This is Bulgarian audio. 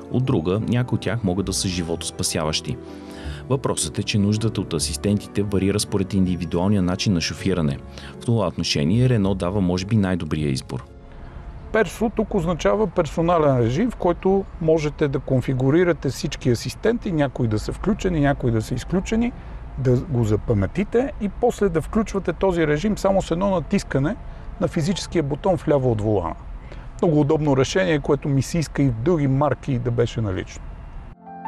От друга, някои от тях могат да са животоспасяващи. Въпросът е, че нуждата от асистентите варира според индивидуалния начин на шофиране. В това отношение Рено дава може би най-добрия избор. Персо тук означава персонален режим, в който можете да конфигурирате всички асистенти, някои да са включени, някои да са изключени, да го запаметите и после да включвате този режим само с едно натискане на физическия бутон вляво от волана. Много удобно решение, което ми се иска и в други марки да беше налично.